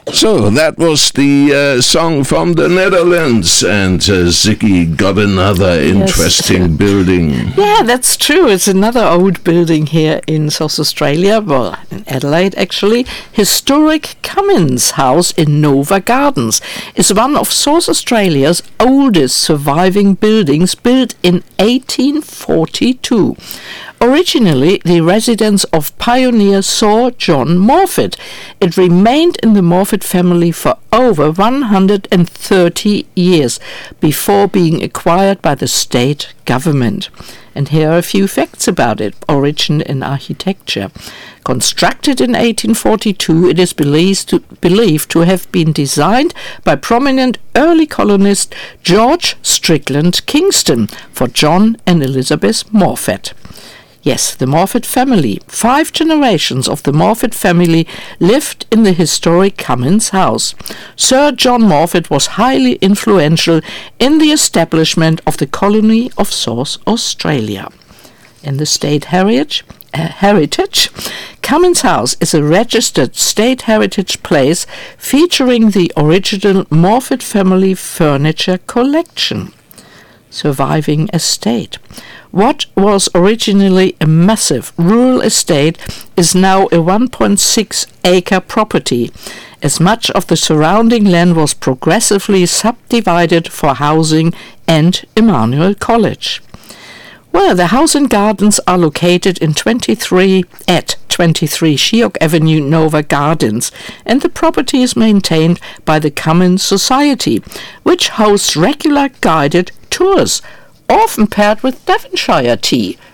So that was the song from the Netherlands, and Ziggy got another interesting building. Yeah, that's true. It's another old building here in South Australia, well, in Adelaide actually. Historic Cummins House in Nova Gardens is one of South Australia's oldest surviving buildings, built in 1842. Originally the residence of pioneer Sir John Morfett, it remained in the Morfett family for over 130 years before being acquired by the state government. And here are a few facts about it. Origin in architecture. Constructed in 1842, it is believed to have been designed by prominent early colonist George Strickland Kingston for John and Elizabeth Morfett. Yes, the Morfett family. 5 generations of the Morfett family lived in the historic Cummins House. Sir John Morfett was highly influential in the establishment of the colony of South Australia. In the state heritage, Cummins House is a registered state heritage place featuring the original Morfett family furniture collection. Surviving estate. What was originally a massive rural estate is now a 1.6-acre property, as much of the surrounding land was progressively subdivided for housing and Emmanuel College. Well, the house and gardens are located at 23 Sheok Avenue, Nova Gardens, and the property is maintained by the Cummins Society, which hosts regular guided tours, often paired with Devonshire tea.